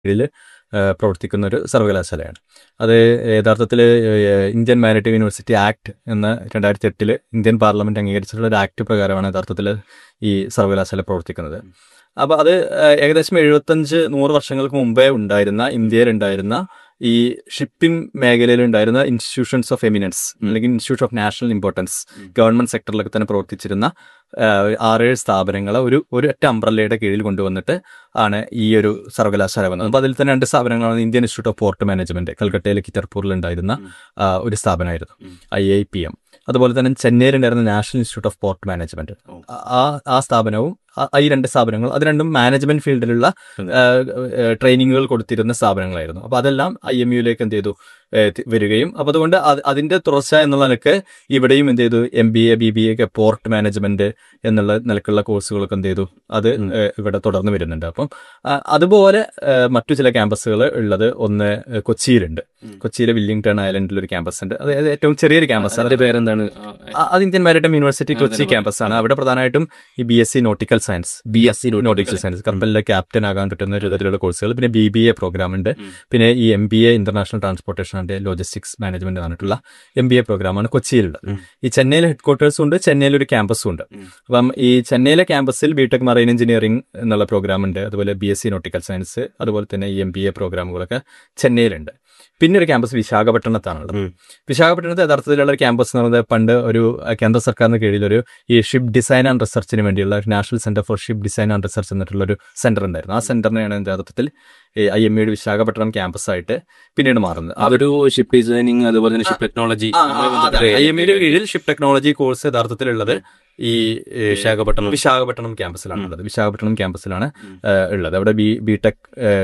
കീഴിൽ പ്രവർത്തിക്കുന്ന ഒരു സർവകലാശാലയാണ്. അത് യഥാർത്ഥത്തിൽ ഇന്ത്യൻ മാരിടൈം യൂണിവേഴ്സിറ്റി ആക്ട് എന്ന 2008 ഇന്ത്യൻ പാർലമെന്റ് അംഗീകരിച്ചിട്ടുള്ള ഒരു ആക്ട് പ്രകാരമാണ് യഥാർത്ഥത്തിൽ ഈ സർവകലാശാല പ്രവർത്തിക്കുന്നത്. അപ്പോൾ അത് ഏകദേശം 75-100 വർഷങ്ങൾക്ക് മുമ്പേ ഇന്ത്യയിലുണ്ടായിരുന്ന ഈ ഷിപ്പിംഗ് മേഖലയിൽ ഉണ്ടായിരുന്ന ഇൻസ്റ്റിറ്റ്യൂഷൻസ് ഓഫ് എമിനൻസ് അല്ലെങ്കിൽ institute of national importance government സെക്ടറിലൊക്കെ തന്നെ പ്രവർത്തിച്ചിരുന്ന 6-7 സ്ഥാപനങ്ങളെ ഒരൊറ്റ അംബ്രല്ലയുടെ കീഴിൽ കൊണ്ടുവന്നിട്ട് ആണ് ഈ ഒരു സർവകലാശാല വന്നത്. അപ്പോൾ അതിൽ തന്നെ 2 സ്ഥാപനങ്ങളാണ് Indian institute of port management, കൽക്കട്ടയിലെ കിറ്റർപൂരിൽ ഉണ്ടായിരുന്ന ഒരു സ്ഥാപനമായിരുന്നു IIPM. അതുപോലെ തന്നെ ചെന്നൈയിലുണ്ടായിരുന്ന national institute of port management, ആ സ്ഥാപനവും ഈ 2 സ്ഥാപനങ്ങൾ, അത് രണ്ടും മാനേജ്മെന്റ് ഫീൽഡിലുള്ള ട്രെയിനിങ്ങുകൾ കൊടുത്തിരുന്ന സ്ഥാപനങ്ങളായിരുന്നു. അപ്പോൾ അതെല്ലാം IMU-ലേക്ക് എന്ത് ചെയ്തു വരികയും അപ്പോൾ അതുകൊണ്ട് അതിന്റെ തുടർച്ച എന്നുള്ള നിലക്ക് ഇവിടെയും എന്ത് ചെയ്തു MBA BBA ഒക്കെ പോർട്ട് മാനേജ്മെന്റ് എന്നുള്ള നിലക്കുള്ള കോഴ്സുകളൊക്കെ എന്ത് ചെയ്തു അത് ഇവിടെ തുടർന്ന് വരുന്നുണ്ട്. അപ്പം അതുപോലെ മറ്റു ചില ക്യാമ്പസുകൾ ഉള്ളത് ഒന്ന് കൊച്ചിയിലുണ്ട്. കൊച്ചിയിലെ വില്ലിംഗ്ടൺ ഐലൻഡിൽ ഒരു ക്യാമ്പസ് ഉണ്ട്. അത് ഏറ്റവും ചെറിയൊരു ക്യാമ്പസ്. അതിന്റെ പേരെന്താണ്? അത് Indian maritime university Kochi campus ആണ്. അവിടെ പ്രധാനമായിട്ടും ഈ BSc നോട്ടിക്കൽ സയൻസ്, കപ്പലിലെ ക്യാപ്റ്റൻ ആകാൻ പറ്റുന്ന തരത്തിലുള്ള കോഴ്സുകൾ, പിന്നെ BBA പ്രോഗ്രാം ഉണ്ട്, പിന്നെ ഈ MBA international transportation and logistics management പറഞ്ഞിട്ടുള്ള MBA പ്രോഗ്രാമാണ് കൊച്ചിയിലുള്ളത്. ഈ ചെന്നൈയിൽ ഹെഡ്ക്വാർട്ടേഴ്സും ഉണ്ട്, ചെന്നൈയിൽ ഒരു ക്യാമ്പസും ഉണ്ട്. അപ്പം ഈ ചെന്നൈയിലെ ക്യാമ്പസിൽ BTech മറൈൻ എഞ്ചിനീയറിംഗ് എന്നുള്ള പ്രോഗ്രാം ഉണ്ട്, അതുപോലെ BSc നോട്ടിക്കൽ സയൻസ്, അതുപോലെ തന്നെ ഈ MBA പ്രോഗ്രാമുകളൊക്കെ ചെന്നൈയിലുണ്ട്. പിന്നെ ഒരു ക്യാമ്പസ് വിശാഖപട്ടണത്താണുള്ളത്. വിശാഖപട്ടണത്ത് യഥാർത്ഥത്തിലുള്ള ഒരു ക്യാമ്പസ് എന്ന് പറയുന്നത് പണ്ട് ഒരു കേന്ദ്ര സർക്കാരിന് കീഴിലൊരു ഈ ഷിപ്പ് ഡിസൈൻ ആൻഡ് റിസർച്ചിന് വേണ്ടിയുള്ള ഒരു national centre for ship design and research എന്നിട്ടുള്ളൊരു centre ഉണ്ടായിരുന്നു. ആ സെന്ററിനെയാണ് യഥാർത്ഥത്തിൽ IMU-യുടെ വിശാഖപട്ടണം ക്യാമ്പസായിട്ട് പിന്നീട് മാറുന്നത്. അതൊരു ഷിപ്പ് ഡിസൈനിങ് അതുപോലെ തന്നെ ഷിപ്പ് ടെക്നോളജി, IMU-യുടെ കീഴിൽ ഷിപ്പ് ടെക്നോളജി കോഴ്സ് യഥാർത്ഥത്തിലുള്ളത് ഈ വിശാഖപട്ടണം ക്യാമ്പസിലാണുള്ളത്. വിശാഖപട്ടണം ക്യാമ്പസിലാണ് ഉള്ളത്. അവിടെ BTech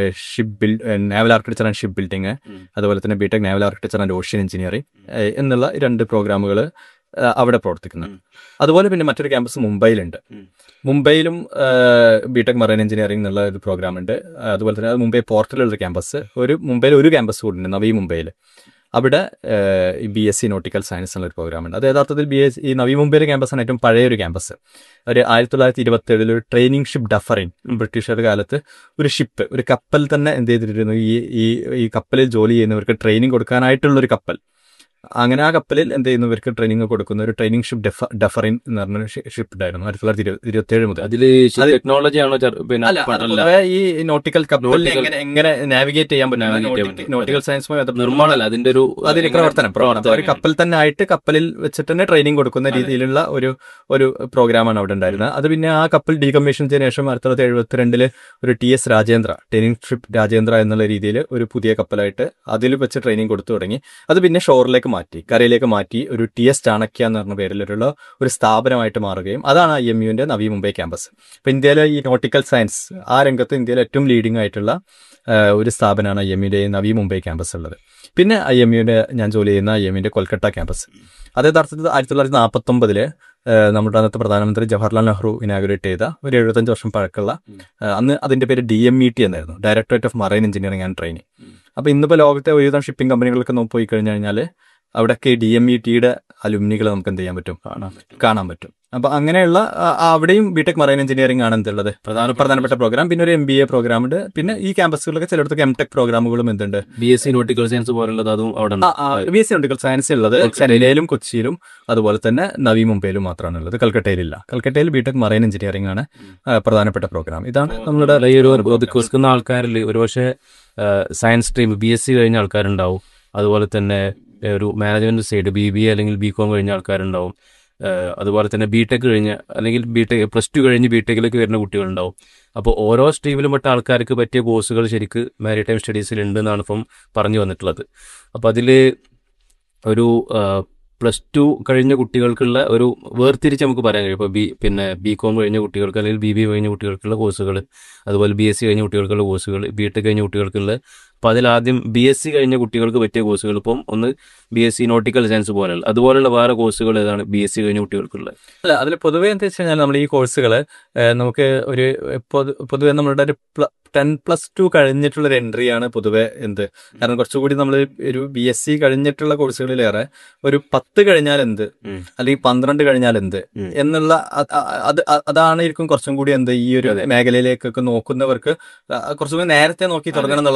naval architecture and ship building, അതുപോലെ തന്നെ BTech naval architecture and ocean engineering എന്നുള്ള 2 പ്രോഗ്രാമുകൾ അവിടെ പ്രവർത്തിക്കുന്നുണ്ട്. അതുപോലെ പിന്നെ മറ്റൊരു ക്യാമ്പസ് മുംബൈയിലുണ്ട്. മുംബൈയിലും BTech മറൈൻ എഞ്ചിനീയറിംഗ് എന്നുള്ള ഒരു പ്രോഗ്രാം ഉണ്ട്. അതുപോലെ തന്നെ അത് മുംബൈ പോർട്ടിലുള്ള ക്യാമ്പസ്, മുംബൈയിൽ ഒരു ക്യാമ്പസ് കൂടി ഉണ്ട്, നവി മുംബൈയിൽ. അവിടെ BSc നോട്ടിക്കൽ സയൻസ് എന്നുള്ള ഒരു പ്രോഗ്രാം ഉണ്ട്. അത് യഥാർത്ഥത്തിൽ ഈ നവി മുംബൈയിലെ ക്യാമ്പസാണ് ഏറ്റവും പഴയൊരു ക്യാമ്പസ്. ഒരു 1927 ഒരു ട്രെയിനിങ് ഷിപ്പ് ഡഫറിൻ, ബ്രിട്ടീഷുകാരുടെ കാലത്ത് ഒരു കപ്പൽ തന്നെ എന്ത് ചെയ്തിരുന്നു, ഈ കപ്പലിൽ ജോലി ചെയ്യുന്നവർക്ക് ട്രെയിനിങ് കൊടുക്കാനായിട്ടുള്ളൊരു കപ്പൽ. അങ്ങനെ ആ കപ്പലിൽ എന്ത് ചെയ്യുന്നവർക്ക് ട്രെയിനിങ് കൊടുക്കുന്ന ഒരു ട്രെയിനിങ് ഷിപ്പ് ഡഫറിൻ എന്ന് പറഞ്ഞൊരു ഷിപ്പ് ഉണ്ടായിരുന്നു 1927 മുതൽ. അതിൽ ടെക്നോളജി ആണോ? ഈ നോട്ടിക്കൽ കപ്പൽ എങ്ങനെ നാവിഗേറ്റ് ചെയ്യാൻ പറ്റും, നോട്ടിക്കൽ സയൻസുമായി നിർമ്മാണമല്ല, അതിന്റെ ഒരു പ്രവർത്തനം ഒരു കപ്പൽ തന്നെ ആയിട്ട് കപ്പലിൽ വെച്ചിട്ട് തന്നെ ട്രെയിനിങ് കൊടുക്കുന്ന രീതിയിലുള്ള ഒരു പ്രോഗ്രാമാണ് അവിടെ ഉണ്ടായിരുന്നത്. അത് പിന്നെ ആ കപ്പൽ ഡീകമ്മീഷൻ ചെയ്തതിനു ശേഷം 1972 ഒരു TS Rajendra, training ship Rajendra എന്നുള്ള രീതിയിൽ ഒരു പുതിയ കപ്പലായിട്ട് അതിൽ വെച്ച് ട്രെയിനിങ് കൊടുത്തു തുടങ്ങി. അത് പിന്നെ കരയിലേക്ക് മാറ്റി ഒരു TS ചാണക്യ എന്ന് പറഞ്ഞ പേരിലുള്ള ഒരു സ്ഥാപനമായിട്ട് മാറുകയും അതാണ് IMU-ന്റെ നവി മുംബൈ ക്യാമ്പസ്. ഇപ്പൊ ഇന്ത്യയിലെ ഈ നോട്ടിക്കൽ സയൻസ് ആ രംഗത്ത് ഇന്ത്യയിലെ ഏറ്റവും ലീഡിംഗ് ആയിട്ടുള്ള ഒരു സ്ഥാപനമാണ് IMU-ന്റെ നവി മുംബൈ ക്യാമ്പസ് ഉള്ളത്. പിന്നെ ഞാൻ ജോലി ചെയ്യുന്ന IMU-ന്റെ കൊൽക്കട്ട ക്യാമ്പസ്, അത് യഥാർത്ഥത്തിൽ 1949 നമ്മുടെ അന്നത്തെ പ്രധാനമന്ത്രി ജവഹർലാൽ നെഹ്റു ഇനാഗുറേറ്റ് ചെയ്ത ഒരു 75 വർഷം പഴക്കമുള്ള, അന്ന് അതിന്റെ പേര് DMET എന്നായിരുന്നു, directorate of marine engineering and training. അപ്പൊ ഇന്നിപ്പോൾ ലോകത്തെ ഒരുവിധം ഷിപ്പിംഗ് കമ്പനികളൊക്കെ പോയി കഴിഞ്ഞു കഴിഞ്ഞാൽ അവിടെയൊക്കെ DMET-യുടെ അലുമിനികൾ നമുക്ക് എന്ത് ചെയ്യാൻ പറ്റും, കാണാൻ പറ്റും. അപ്പൊ അങ്ങനെയുള്ള അവിടെയും BTech മറൈൻ എഞ്ചിനീയറിംഗ് ആണ് എന്തുള്ളത് പ്രധാനപ്പെട്ട പ്രോഗ്രാം. പിന്നെ ഒരു MBA പ്രോഗ്രാം ഉണ്ട്. പിന്നെ ഈ ക്യാമ്പസുകളിലൊക്കെ ചിലയിടത്തൊക്കെ MTech പ്രോഗ്രാമുകളും എന്തുണ്ട്, BSc നോട്ടിക്കൽ സയൻസ് പോലുള്ളത്. അതും അവിടെ BSc നോട്ടിക്കൽ സയൻസ് ഉള്ളത് ചെന്നൈയിലും കൊച്ചിയിലും അതുപോലെ തന്നെ നവി മുംബൈയിലും മാത്രമാണ് ഉള്ളത്. കൽക്കട്ടയിലില്ല. കൽക്കട്ടയിൽ BTech മറൈൻ എഞ്ചിനീയറിംഗ് ആണ് പ്രധാനപ്പെട്ട പ്രോഗ്രാം. ഇതാണ് നമ്മുടെ ഈ ഒരു കേൾക്കുന്ന ആൾക്കാരിൽ ഒരുപക്ഷെ സയൻസ് സ്ട്രീം BSc കഴിഞ്ഞ ആൾക്കാരുണ്ടാവും, അതുപോലെ തന്നെ ഒരു മാനേജ്മെന്റ് സൈഡ് BBA അല്ലെങ്കിൽ BCom കഴിഞ്ഞ ആൾക്കാരുണ്ടാവും, അതുപോലെ തന്നെ BTech കഴിഞ്ഞ അല്ലെങ്കിൽ +2 കഴിഞ്ഞ് BTech-ലേക്ക് വരുന്ന കുട്ടികളുണ്ടാവും. അപ്പോൾ ഓരോ സ്ട്രീമിലും പെട്ട ആൾക്കാർക്ക് പറ്റിയ കോഴ്സുകൾ ശരിക്ക് മാരിടൈം സ്റ്റഡീസിൽ ഉണ്ട് എന്നാണ് ഇപ്പം പറഞ്ഞു വന്നിട്ടുള്ളത്. അപ്പോൾ അതിൽ ഒരു +2 കഴിഞ്ഞ കുട്ടികൾക്കുള്ള ഒരു വേർതിരിച്ച് നമുക്ക് പറയാൻ കഴിയും. ഇപ്പോൾ BCom കഴിഞ്ഞ കുട്ടികൾക്ക് അല്ലെങ്കിൽ BBA കഴിഞ്ഞ കുട്ടികൾക്കുള്ള കോഴ്സുകൾ, അതുപോലെ BSc കഴിഞ്ഞ കുട്ടികൾക്കുള്ള കോഴ്സുകൾ, BTech കഴിഞ്ഞ കുട്ടികൾക്കുള്ള. അപ്പോൾ അതിലാദ്യം BSc കഴിഞ്ഞ കുട്ടികൾക്ക് പറ്റിയ കോഴ്സുകൾ ഇപ്പം ഒന്ന് BSc നോട്ടിക്കൽ സയൻസ് അതുപോലെയുള്ള വേറെ കോഴ്സുകൾ ഏതാണ് BSc കഴിഞ്ഞ കുട്ടികൾക്കുള്ളത്? അതിൽ പൊതുവേ എന്താ വെച്ച് കഴിഞ്ഞാൽ നമ്മൾ ഈ കോഴ്സുകൾ നമുക്ക് ഒരു പൊതുവെ നമ്മളുടെ ഒരു 10+2 കഴിഞ്ഞിട്ടുള്ള ഒരു എൻട്രിയാണ് പൊതുവെ എന്ത്. കാരണം കുറച്ചുകൂടി നമ്മൾ ഒരു BSc കഴിഞ്ഞിട്ടുള്ള കോഴ്സുകളിലേറെ ഒരു 10 കഴിഞ്ഞാൽ എന്ത്, ഉം. അല്ലെങ്കിൽ 12 കഴിഞ്ഞാൽ എന്ത് ഉം. എന്നുള്ള അതാണ് കുറച്ചും കൂടി എന്ത് ഈ ഒരു അതെ. മേഖലയിലേക്കൊക്കെ നോക്കുന്നവർക്ക് കുറച്ചും കൂടി നേരത്തെ നോക്കി തുടങ്ങണം എന്നുള്ള